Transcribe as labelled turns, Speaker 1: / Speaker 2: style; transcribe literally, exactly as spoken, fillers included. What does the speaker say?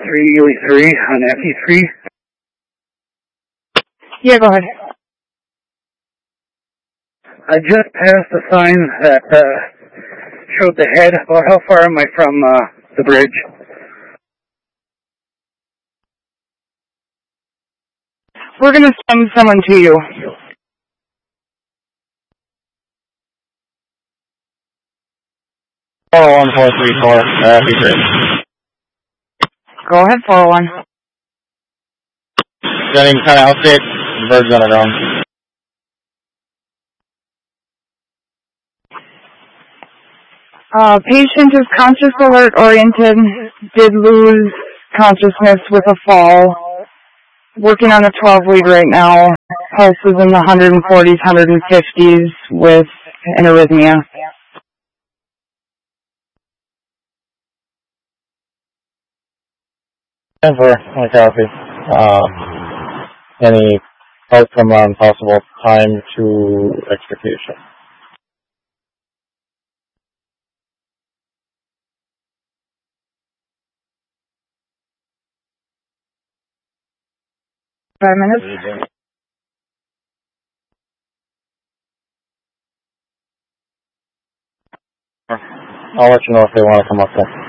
Speaker 1: three Ely three on F E three.
Speaker 2: Yeah, go ahead.
Speaker 1: I just passed a sign that uh, showed the head. Well, how far am I from uh, the bridge?
Speaker 2: We're going to send someone to you.
Speaker 3: four oh one four three four, uh, F E three.
Speaker 2: Go ahead, four oh one.
Speaker 3: Got any kind of update? The bird's on her own.
Speaker 2: Uh, patient is conscious alert oriented, did lose consciousness with a fall. Working on a twelve lead right now. Pulse is in the one forties, one fifties with an arrhythmia.
Speaker 3: And for my copy. Uh, any outcome on possible time to extrication?
Speaker 2: Five minutes.
Speaker 3: I'll let you know if they want to come up there.